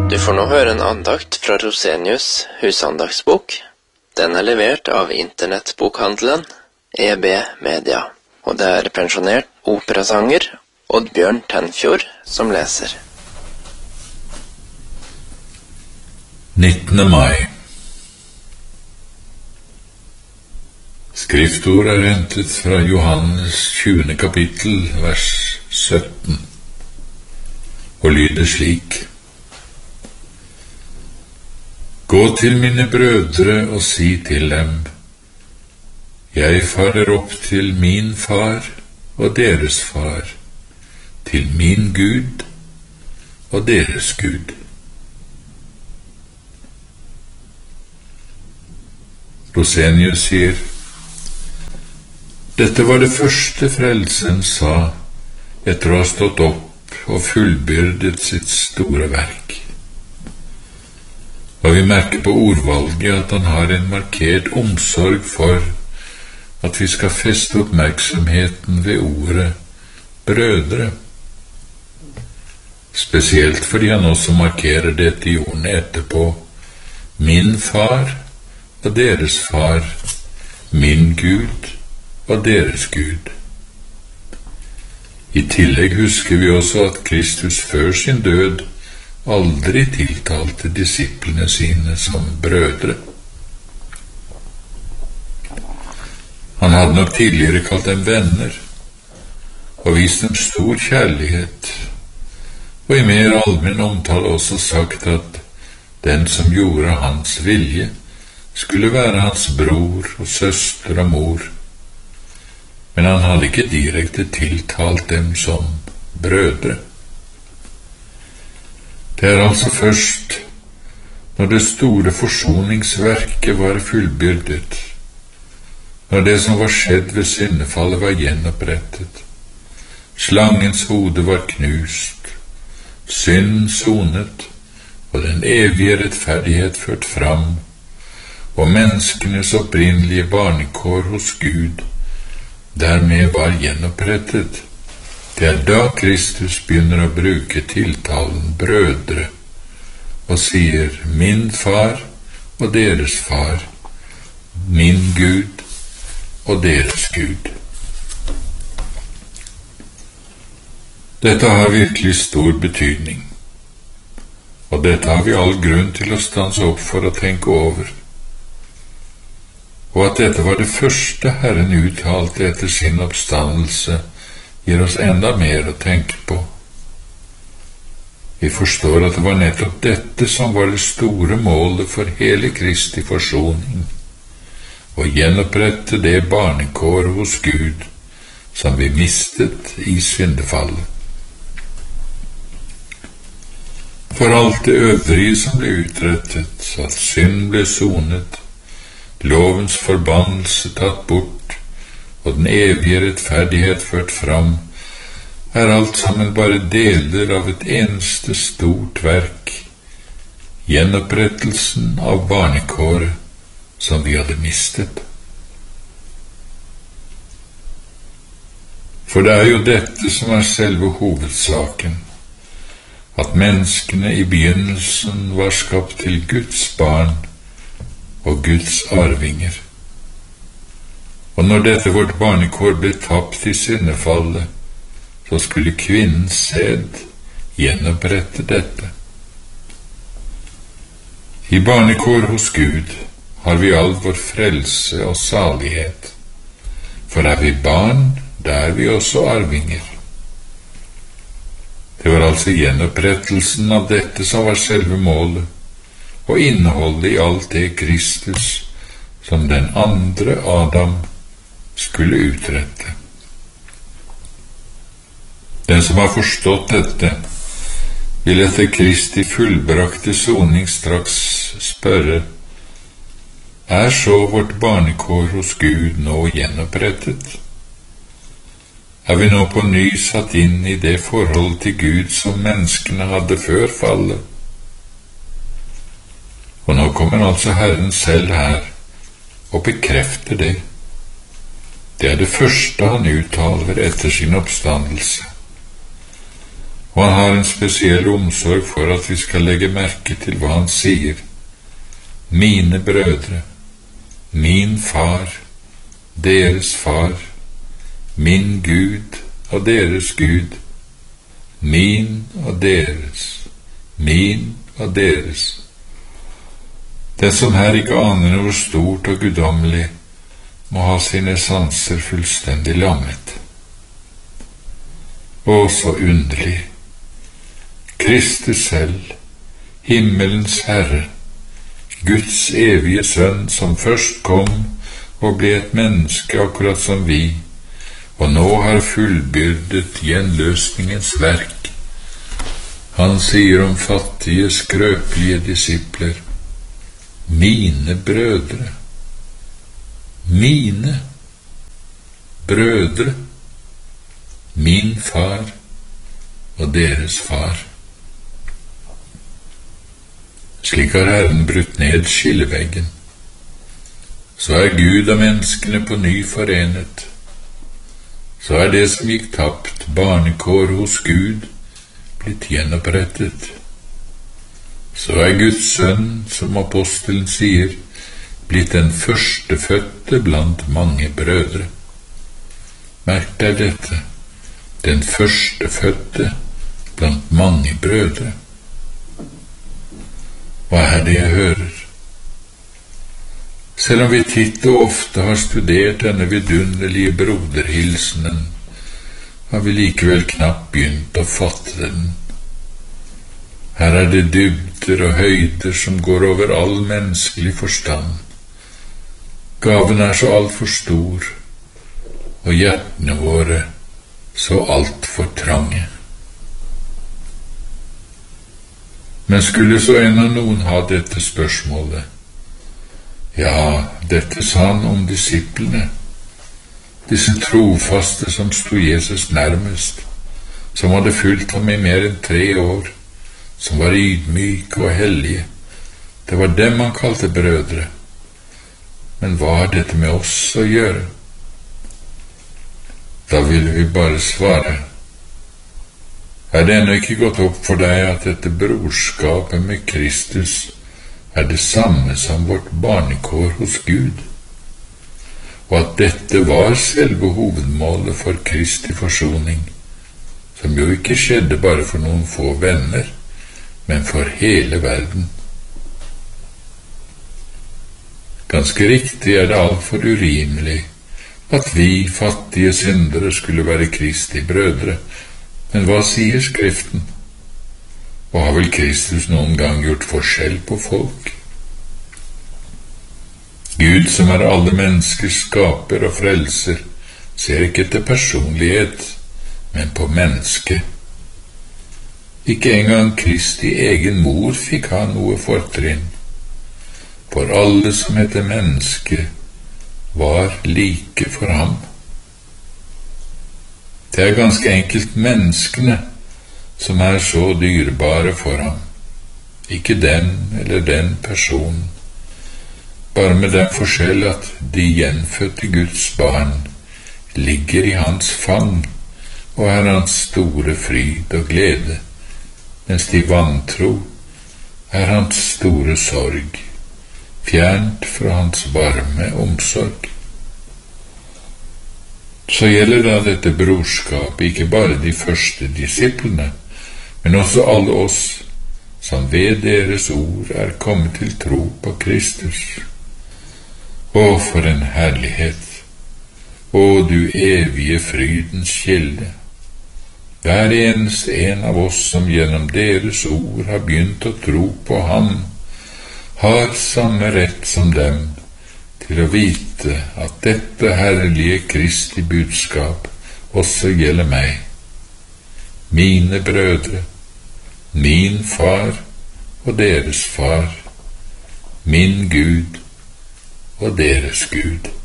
Du får nå høre en andakt fra Rosenius husandagsbok. Den er levert av internettbokhandelen EB Media, og det er pensjonert operasanger Oddbjørn Tenfjord som leser. 19. mai. Skriftord er hentet fra Johannes 20. kapittel, vers 17, og lyder slik: Gå til mine brødre og si til dem, jeg farer opp til min far og deres far, til min Gud og deres Gud. Rosenius sier, dette var det første Frelsen sa etter å ha stått opp og fullbyrdet sitt store verk. Og vi merker på ordvalget at han har en markert omsorg for at vi skal feste oppmerksomheten ved ordet brødre. Spesielt fordi han også markerer dette i ordene etterpå: min far og deres far, min Gud og deres Gud. I tillegg husker vi også at Kristus før sin død aldri tiltalte disiplene sine som brødre. Han hadde nok tidligere kalt dem venner og vist dem stor kjærlighet, og i mer allmenn omtale også sagt at den som gjorde hans vilje, skulle være hans bror og søster og mor, men han hadde ikke direkte tiltalt dem som brødre. Det er altså først når det store forsoningsverket var fullbyrdet, når det som var skjedd ved syndefallet var gjenopprettet, slangens hode var knust, synden sonet og den evige rettferdighet ført fram, og menneskenes opprinnelige barnekår hos Gud dermed var gjenopprettet. Det er da Kristus begynner å bruke tiltalen brødre og sier min far og deres far, min Gud og deres Gud. Dette har virkelig stor betydning, og dette har vi all grunn til å stanse opp for å tenke over. Og at dette var det første Herren uttalte etter sin oppstandelse, gir oss enda mer å tenke på. Vi forstår at det var nettopp dette som var det store målet for hele Kristi forsoning, å gjenopprette det barnekår hos Gud som vi mistet i syndefallet. For alt det øvrige som ble utrettet, at synd ble sonet, lovens forbannelse tatt bort, og den evige rettferdighet ført fram, er alt sammen bare deler av et eneste stort verk, gjenopprettelsen av barnekåret som vi hadde mistet. For det er jo dette som er selve hovedsaken, at menneskene i begynnelsen var skapt til Guds barn og Guds arvinger. Og når dette vårt barnekår ble tapt i syndefallet, så skulle kvinnens sæd gjenopprette dette. I barnekår hos Gud har vi all vår frelse og salighet, for er vi barn, da er vi også arvinger. Det var altså gjenopprettelsen av dette som var selve målet, og innholdet i alt det Kristus, som den andre Adam, skulle utrette. Den som har forstått dette, vil etter Kristi fullbrakte soning straks spørre: er så vårt barnekår hos Gud nå gjenopprettet? Er vi nå på ny satt inn i det forhold til Gud som menneskene hadde før fallet? Og nå kommer altså Herren selv her og bekrefter det. Det er det første han uttaler etter sin oppstandelse. og han har en spesiell omsorg for at vi skal legge merke til hva han sier. Mine brødre, min far, deres far, min Gud og deres Gud, min og deres, min og deres. Den som her ikke aner noe stort og guddommelig, må ha sine sanser fullstendig lammet. Å, så underlig! Kristus selv, himmelens Herre, Guds evige Sønn, som først kom og ble et menneske akkurat som vi, og nå har fullbyrdet gjenløsningens verk. Han sier om fattige, skrøpelige disipler, mine brødre, mine brødre, min far og deres far. Slik har Herren brutt ned skilleveggen. Så er Gud og menneskene på ny forenet. Så er det som gikk tapt, barnekår hos Gud, blitt gjenopprettet. Så er Guds sønn, som apostelen sier, blitt den førstefødte blant mange brødre. Merk deg dette, den førstefødte blant mange brødre. Hva er det jeg hører? Selv om vi titt og ofte har studert denne vidunderlige broderhilsenen, har vi likevel knapt begynt å fatte den. Her er det dybder og høyder som går over all menneskelig forstand. Gaven er så alt for stor, og hjertene våre så alt for trange. Men skulle så en av noen ha dette spørsmålet? Ja, dette sa han om disiplene, disse trofaste som sto Jesus nærmest, som hadde fulgt ham i mer enn 3 år, som var ydmyke og hellige. Det var dem han kalte brødre. Men hva har dette med oss å gjøre? Da ville vi bare svare, er det ennå ikke gått opp for deg at dette brorskapet med Kristus er det samme som vårt barnekår hos Gud, og at dette var selve hovedmålet for Kristi forsoning, som jo ikke skjedde bare for noen få venner, men for hele verden. Ganske riktig er det alt for urimelig at vi fattige syndere skulle være Kristi brødre, men hva sier Skriften? Og har vel Kristus noen gang gjort forskjell på folk? Gud, som er alle menneskers skaper og frelser, ser ikke etter personlighet, men på mennesket. Ikke engang Kristi egen mor fikk ha noe fortrinn, for alle som heter menneske var like for ham. Det er ganske enkelt menneskene som er så dyrebare for ham, ikke den eller den personen, bare med den forskjell at de gjenfødte Guds barn ligger i hans fang og er hans store fryd og glede, mens de vantro er hans store sorg, fjernt fra hans varme omsorg. Så gjelder da dette brorskap ikke bare de første disiplene, men også alle oss som ved deres ord er kommet til tro på Kristus. Å, for en herlighet! Å, du evige frydens kilde! Hver eneste en av oss som gjennom deres ord har begynt å tro på ham, har samme rett som dem til å vite at dette herlige Kristi budskap også gjelder meg, mine brødre, min far og deres far, min Gud og deres Gud.